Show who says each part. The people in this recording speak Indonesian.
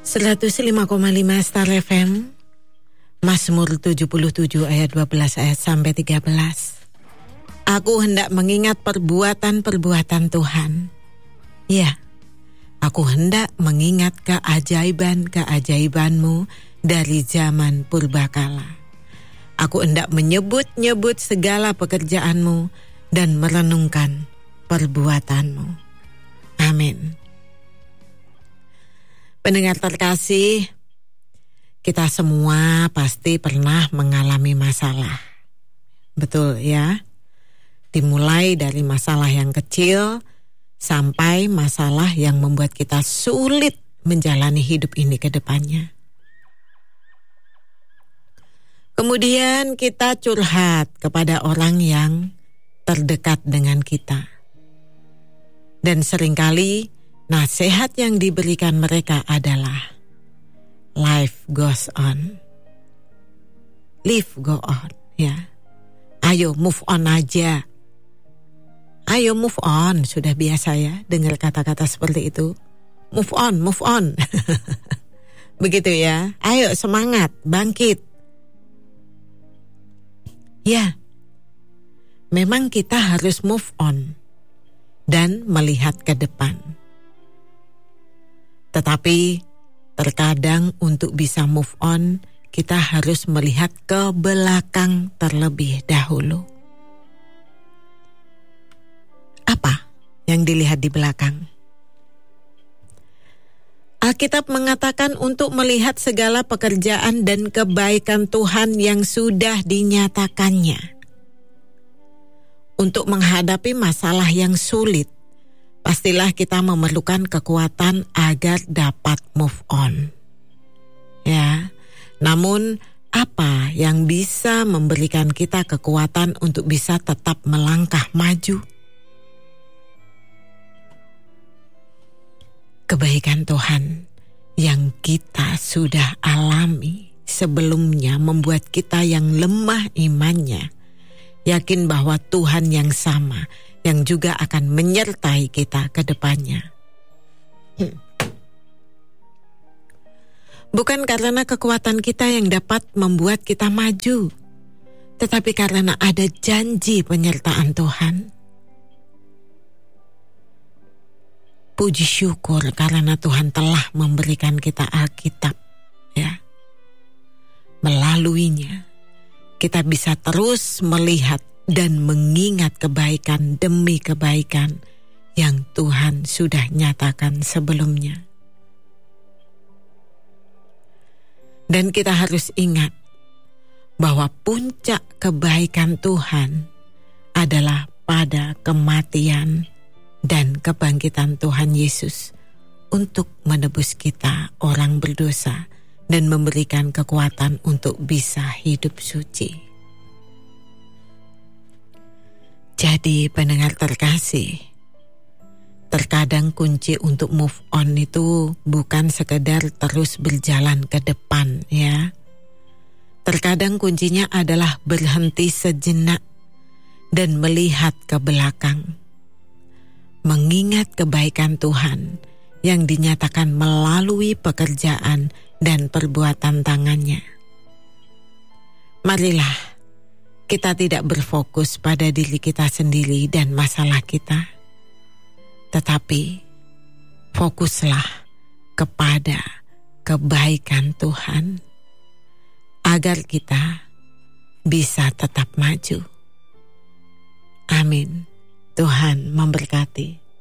Speaker 1: 105,5 Star FM, Mazmur 77 ayat 12 ayat sampai 13. Aku hendak mengingat perbuatan-perbuatan Tuhan. Ya, aku hendak mengingat keajaiban-keajaiban-Mu dari zaman purbakala. Aku hendak menyebut-nyebut segala pekerjaan-Mu dan merenungkan perbuatan-Mu. Amin. Pendengar terkasih, kita semua pasti pernah mengalami masalah. Betul ya? Dimulai dari masalah yang kecil sampai masalah yang membuat kita sulit menjalani hidup ini ke depannya. Kemudian kita curhat kepada orang yang terdekat dengan kita. Dan seringkali nasihat yang diberikan mereka adalah life goes on. Live go on, ya. Ayo move on aja. Ayo move on, sudah biasa ya dengar kata-kata seperti itu. Move on, move on. Begitu ya. Ayo semangat, bangkit. Ya. Memang kita harus move on dan melihat ke depan. Tetapi terkadang untuk bisa move on, kita harus melihat ke belakang terlebih dahulu. Apa yang dilihat di belakang? Alkitab mengatakan untuk melihat segala pekerjaan dan kebaikan Tuhan yang sudah dinyatakannya. Untuk menghadapi masalah yang sulit, pastilah kita memerlukan kekuatan agar dapat move on. Ya, namun apa yang bisa memberikan kita kekuatan untuk bisa tetap melangkah maju? Kebaikan Tuhan yang kita sudah alami sebelumnya membuat kita yang lemah imannya yakin bahwa Tuhan yang sama yang juga akan menyertai kita ke depannya. Bukan karena kekuatan kita yang dapat membuat kita maju, tetapi karena ada janji penyertaan Tuhan. Puji syukur karena Tuhan telah memberikan kita Alkitab, ya. Melaluinya, kita bisa terus melihat dan mengingat kebaikan demi kebaikan yang Tuhan sudah nyatakan sebelumnya. Dan kita harus ingat bahwa puncak kebaikan Tuhan adalah pada kematian dan kebangkitan Tuhan Yesus untuk menebus kita orang berdosa dan memberikan kekuatan untuk bisa hidup suci. Jadi pendengar terkasih, terkadang kunci untuk move on itu bukan sekedar terus berjalan ke depan ya. Terkadang kuncinya adalah berhenti sejenak dan melihat ke belakang. Mengingat kebaikan Tuhan yang dinyatakan melalui pekerjaan dan perbuatan tangannya. Marilah kita tidak berfokus pada diri kita sendiri dan masalah kita, tetapi fokuslah kepada kebaikan Tuhan agar kita bisa tetap maju. Amin. Tuhan memberkati.